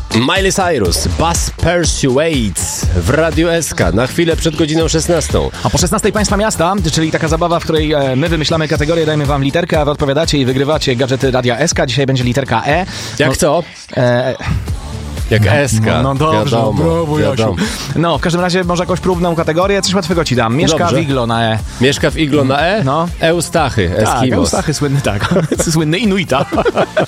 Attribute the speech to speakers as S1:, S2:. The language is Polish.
S1: Miley Cyrus, Bus Persuades w Radiu SK na chwilę przed godziną 16.
S2: A po 16 Państwa Miasta, czyli taka zabawa, w której my wymyślamy kategorię, dajemy wam literkę, a wy odpowiadacie i wygrywacie gadżety Radia SK. Dzisiaj będzie literka E.
S1: Jak co? Jak SK.
S2: No dobrze, brawo, Jasiu. No, w każdym razie może jakąś próbną kategorię, coś łatwego ci dam. Mieszka
S1: Dobrze.
S2: w iglo na E.
S1: Mieszka w iglo na E?
S2: No.
S1: Eustachy,
S2: Tak,
S1: Eskimos.
S2: Eustachy słynny, tak. Słynny Inuita.